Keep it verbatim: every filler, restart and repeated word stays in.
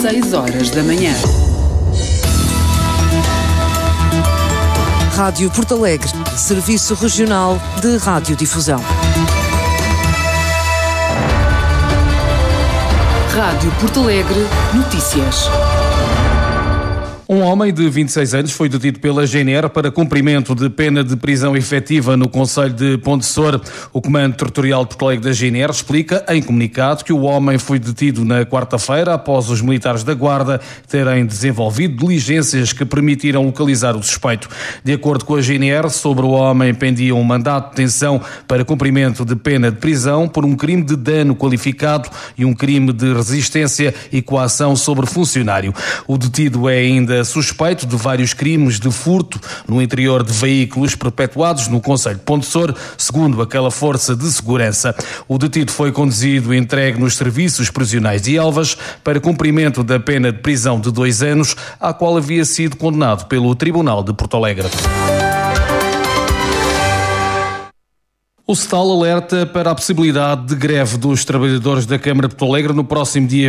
seis horas da manhã. Rádio Porto Alegre, Serviço Regional de Radiodifusão. Rádio Porto Alegre, notícias. Um homem de vinte e seis anos foi detido pela G N R para cumprimento de pena de prisão efetiva no concelho de Pontessor. O Comando Territorial de Porto Alegre da G N R explica em comunicado que o homem foi detido na quarta-feira após os militares da Guarda terem desenvolvido diligências que permitiram localizar o suspeito. De acordo com a G N R, sobre o homem pendia um mandato de detenção para cumprimento de pena de prisão por um crime de dano qualificado e um crime de resistência e coação sobre funcionário. O detido é ainda suspeito de vários crimes de furto no interior de veículos perpetuados no concelho de Pontessor, segundo aquela força de segurança. O detido foi conduzido e entregue nos serviços prisionais de Elvas para cumprimento da pena de prisão de dois anos, à qual havia sido condenado pelo Tribunal de Porto Alegre. O S T A L alerta para a possibilidade de greve dos trabalhadores da Câmara de Porto Alegre no próximo dia